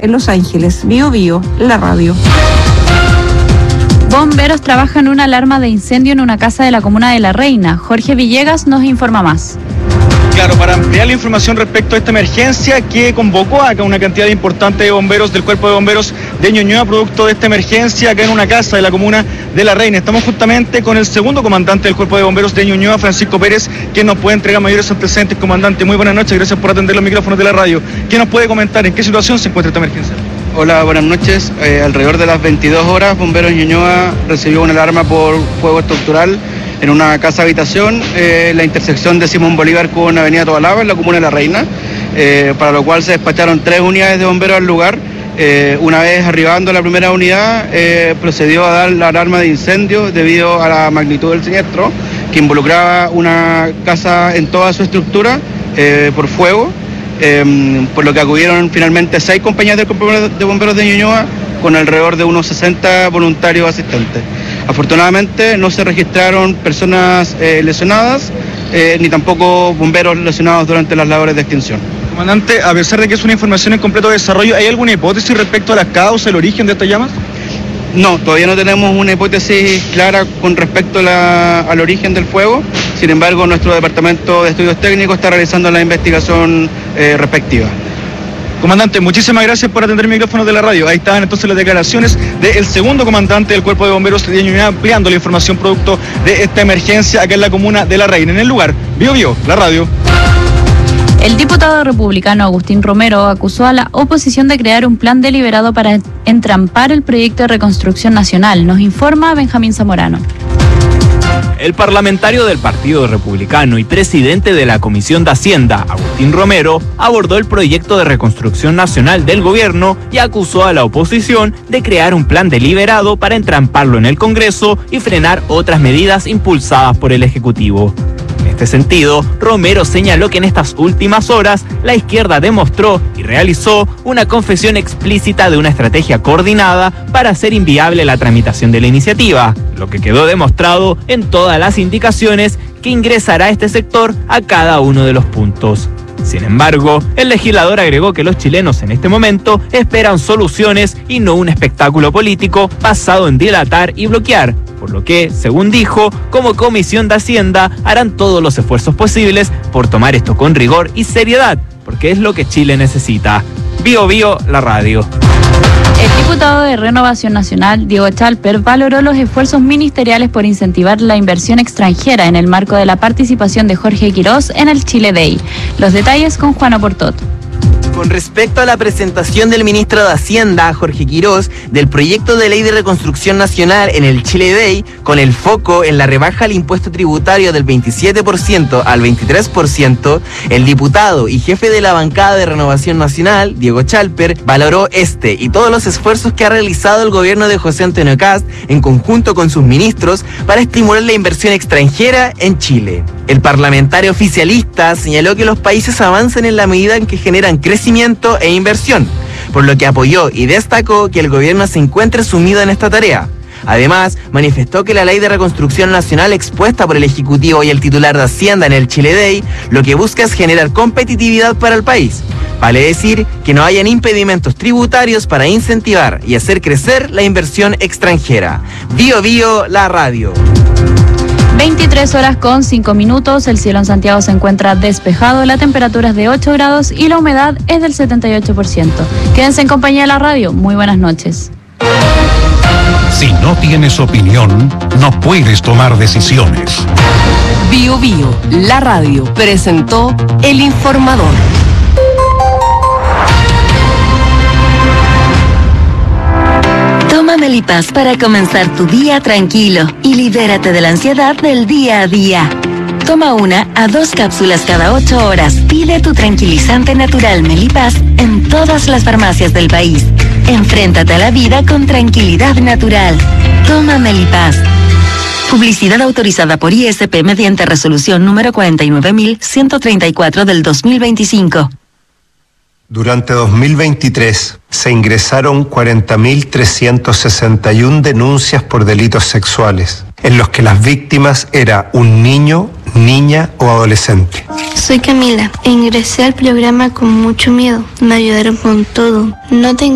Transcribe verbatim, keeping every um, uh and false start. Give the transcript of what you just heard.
en Los Ángeles. Bio Bio, la radio. Bomberos trabajan una alarma de incendio en una casa de la comuna de La Reina. Jorge Villegas nos informa más. Claro, para ampliar la información respecto a esta emergencia que convocó acá una cantidad importante de bomberos del Cuerpo de Bomberos de Ñuñoa, producto de esta emergencia acá en una casa de la comuna de La Reina. Estamos justamente con el segundo comandante del Cuerpo de Bomberos de Ñuñoa, Francisco Pérez, que nos puede entregar mayores antecedentes. Comandante, muy buenas noches, gracias por atender los micrófonos de la radio. ¿Qué nos puede comentar? ¿En qué situación se encuentra esta emergencia? Hola, buenas noches. Eh, alrededor de las veintidós horas, Bomberos Ñuñoa recibió una alarma por fuego estructural en una casa habitación, eh, la intersección de Simón Bolívar con Avenida Tobalaba, en la comuna de La Reina, eh, para lo cual se despacharon tres unidades de bomberos al lugar. Eh, una vez arribando la primera unidad, eh, procedió a dar la alarma de incendio debido a la magnitud del siniestro, que involucraba una casa en toda su estructura eh, por fuego, eh, por lo que acudieron finalmente seis compañías del Cuerpo de Bomberos de Ñuñoa con alrededor de unos sesenta voluntarios asistentes. Afortunadamente no se registraron personas eh, lesionadas, eh, ni tampoco bomberos lesionados durante las labores de extinción. Comandante, a pesar de que es una información en completo desarrollo, ¿hay alguna hipótesis respecto a la causa, el origen de estas llamas? No, todavía no tenemos una hipótesis clara con respecto a la, al origen del fuego. Sin embargo, nuestro departamento de estudios técnicos está realizando la investigación eh, respectiva. Comandante, muchísimas gracias por atender el micrófono de la radio. Ahí estaban entonces las declaraciones del segundo comandante del Cuerpo de Bomberos de Ñuñoa, ampliando la información producto de esta emergencia acá en la comuna de La Reina. En el lugar, Bio Bio, la radio. El diputado republicano Agustín Romero acusó a la oposición de crear un plan deliberado para entrampar el proyecto de reconstrucción nacional. Nos informa Benjamín Zamorano. El parlamentario del Partido Republicano y presidente de la Comisión de Hacienda, Agustín Romero, abordó el proyecto de reconstrucción nacional del gobierno y acusó a la oposición de crear un plan deliberado para entramparlo en el Congreso y frenar otras medidas impulsadas por el Ejecutivo. En este sentido, Romero señaló que en estas últimas horas la izquierda demostró y realizó una confesión explícita de una estrategia coordinada para hacer inviable la tramitación de la iniciativa, lo que quedó demostrado en todas las indicaciones que ingresará este sector a cada uno de los puntos. Sin embargo, el legislador agregó que los chilenos en este momento esperan soluciones y no un espectáculo político basado en dilatar y bloquear, por lo que, según dijo, como Comisión de Hacienda harán todos los esfuerzos posibles por tomar esto con rigor y seriedad, porque es lo que Chile necesita. Bio Bio, la radio. El diputado de Renovación Nacional, Diego Chalper, valoró los esfuerzos ministeriales por incentivar la inversión extranjera en el marco de la participación de Jorge Quirós en el Chile Day. Los detalles con Juan Oportot. Con respecto a la presentación del ministro de Hacienda, Jorge Quirós, del proyecto de ley de reconstrucción nacional en el Chile Day, con el foco en la rebaja al impuesto tributario del veintisiete por ciento al veintitrés por ciento, el diputado y jefe de la bancada de Renovación Nacional, Diego Chalper, valoró este y todos los esfuerzos que ha realizado el gobierno de José Antonio Kast en conjunto con sus ministros para estimular la inversión extranjera en Chile. El parlamentario oficialista señaló que los países avanzan en la medida en que generan crecimiento e inversión, por lo que apoyó y destacó que el gobierno se encuentre sumido en esta tarea. Además, manifestó que la ley de reconstrucción nacional expuesta por el Ejecutivo y el titular de Hacienda en el Chile Day, lo que busca es generar competitividad para el país. Vale decir que no hayan impedimentos tributarios para incentivar y hacer crecer la inversión extranjera. Bio Bio, la radio. veintitrés horas con cinco minutos, el cielo en Santiago se encuentra despejado, la temperatura es de ocho grados y la humedad es del setenta y ocho por ciento. Quédense en compañía de la radio, muy buenas noches. Si no tienes opinión, no puedes tomar decisiones. Bio Bio, la radio, presentó El Informador. Toma Melipaz para comenzar tu día tranquilo y libérate de la ansiedad del día a día. Toma una a dos cápsulas cada ocho horas. Pide tu tranquilizante natural Melipaz en todas las farmacias del país. Enfréntate a la vida con tranquilidad natural. Toma Melipaz. Publicidad autorizada por I S P mediante resolución número cuarenta y nueve mil ciento treinta y cuatro del dos mil veinticinco. Durante dos mil veintitrés se ingresaron cuarenta mil trescientas sesenta y una denuncias por delitos sexuales, en los que las víctimas era un niño, niña o adolescente. Soy Camila e ingresé al programa con mucho miedo. Me ayudaron con todo. No tengo